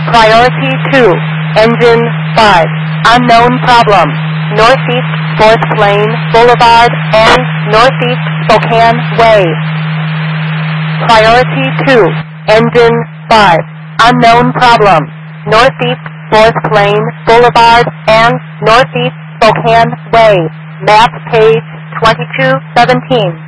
Priority 2, Engine 5, unknown problem, Northeast 4th Lane Boulevard and Northeast Spokane Way. Priority 2, Engine 5, unknown problem, Northeast 4th Lane Boulevard and Northeast Spokane Way. Map page 2217.